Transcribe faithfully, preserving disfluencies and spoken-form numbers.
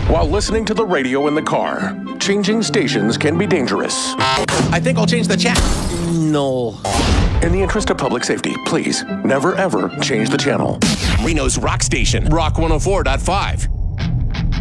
while listening to the radio in the car. Changing stations can be dangerous. I think I'll change the channel. No. In the interest of public safety, please never ever change the channel. Reno's rock station, Rock one oh four point five.